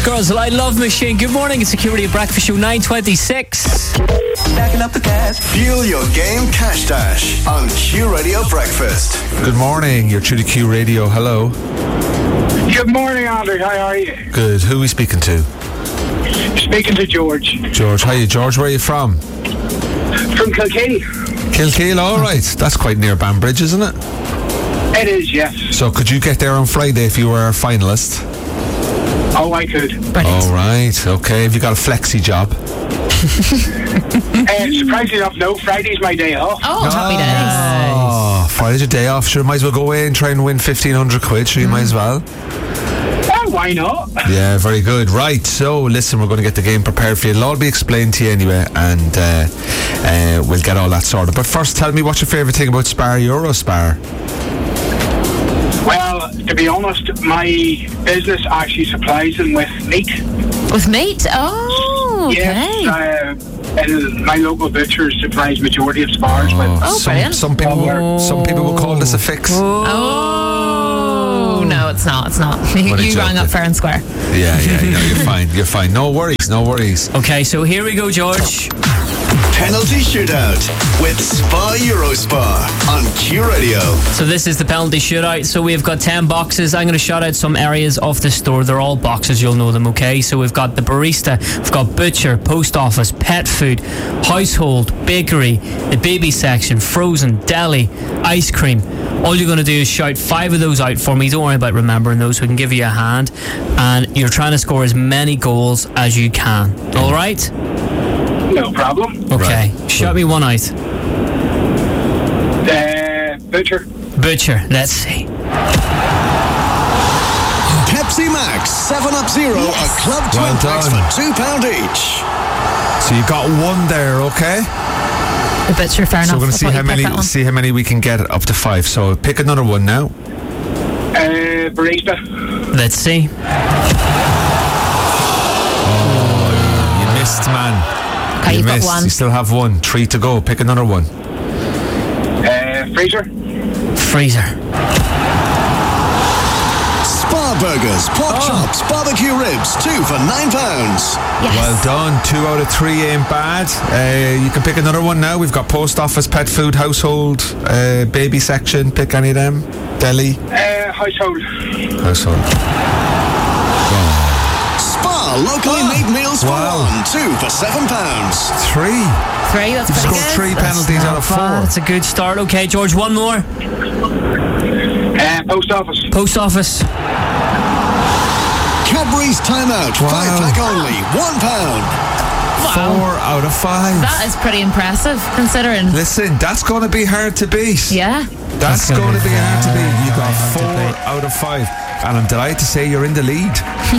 Girls Aloud Love Machine. Good morning. It's Security Breakfast Show 9:26. Stacking up the cash. Fuel your game Cash Dash on Q Radio Breakfast. Good morning. You're through to Q Radio. Hello. Good morning, Andrew. How are you? Good. Who are we speaking to? Speaking to George. George. How are you, George? Where are you from? From Kilkenny. Kilkeel. All right. That's quite near Banbridge, isn't it? It is, yes. So could you get there on Friday if you were a finalist? Oh, I could. All right. Okay. Have you got a flexi job? Surprisingly enough, no. Friday's my day off. Oh, happy days. Oh, Friday's your day off. Sure, might as well go away and try and win 1,500 quid. Sure, you might as well. Oh, why not? Yeah, very good. Right, so listen, we're going to get the game prepared for you. It'll all be explained to you anyway, and we'll get all that sorted. But first, tell me what's your favourite thing about Spar Eurospar? Well, to be honest, my business actually supplies them with meat. With meat? Oh, okay. Yes, and my local butcher supplies majority of Spars with. Oh, brilliant. Some people will call this a fix. Oh, no, it's not. It's not. What You rang up fair and square. Yeah, you're fine. No worries. Okay, so here we go, George. Penalty Shootout with Spa Eurospar on Q Radio. So this is the penalty shootout. So we've got 10 boxes. I'm going to shout out some areas of the store. They're all boxes. You'll know them, okay? So we've got the barista, we've got butcher, post office, pet food, household, bakery, the baby section, frozen, deli, ice cream. All you're going to do is shout 5 of those out for me. Don't worry about remembering those. We can give you a hand. And you're trying to score as many goals as you can. All right? No problem. Okay. Right. Shout me one out. Butcher. Butcher. Let's see. Pepsi Max 7-Up Zero, a club twin Well packs done. for £2 each. So you got one there, okay? The butcher, fair So enough. we're going to see how many we can get up to 5. So pick another one now. Barista. Let's see. You missed, man. Okay, you've got missed. one. You still have one. 3 to go. Pick another one. Freezer. Freezer. Spa Burgers, pork chops, barbecue ribs, 2 for £9. Yes. Well done. 2 out of 3 ain't bad. You can pick another one now. We've got post office, pet food, household, baby section. Pick any of them. Deli. Household. Household. Spa locally made meals for Wow. 1, 2 for £7. 3. 3, that's You've pretty scored good. 3 penalties out of 4. That's a good start. Okay, George, one more. Post office. Post office. Cadbury's Timeout, 5-pack only, £1. 4 out of 5. That is pretty impressive, considering. Listen, that's going to be hard to beat. Yeah. That's gonna going to be be hard to beat. You got hard to 4 beat. out of 5. And I'm delighted to say you're in the lead.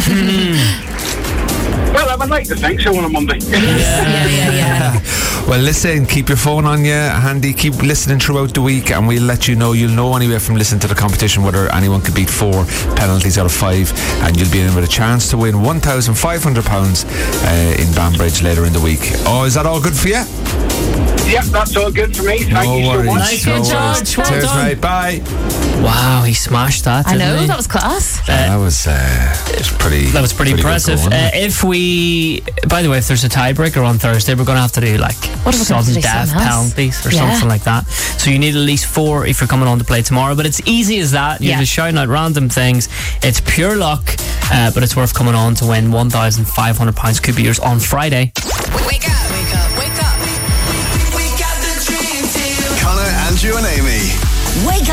Well, I would like to think so on a Monday. Yeah. Well, listen, keep your phone on you handy. Keep listening throughout the week, and we'll let you know. You'll know anyway from listening to the competition whether anyone can beat 4 penalties out of 5, and you'll be in with a chance to win £1,500 in Banbridge later in the week. Oh, is that all good for you? Yep, that's all good for me. Thank you so much. Nice one, George. Well Cheers, done. mate. Bye. Wow, he smashed that. I didn't know, he? that was class. That was pretty. That was pretty impressive. good going, If we, by the way, if there's a tiebreaker on Thursday, we're going to have to do like What are we gonna sudden do, death something else? penalties or Yeah. something like that. So you need at least 4 if you're coming on to play tomorrow. But it's easy as that. You're Yeah. just shouting out random things. It's pure luck, but it's worth coming on to win £1,500. Could be yours on Friday. Wake up. Wake up. Wake up. We got the dream team. Connor, Andrew and Amy. Wake up.